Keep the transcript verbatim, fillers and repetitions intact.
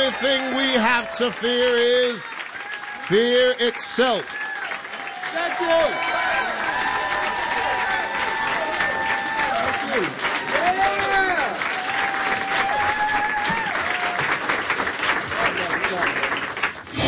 only thing we have to fear is fear itself. Thank you.